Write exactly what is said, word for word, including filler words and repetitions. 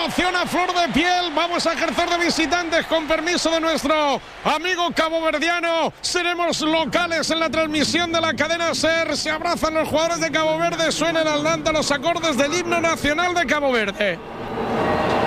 emoción a flor de piel. Vamos a ejercer de visitantes con permiso de nuestro amigo caboverdiano. Seremos locales en la transmisión de la cadena SER. Se abrazan los jugadores de Cabo Verde. Suenan al Landa los acordes del himno nacional de Cabo Verde.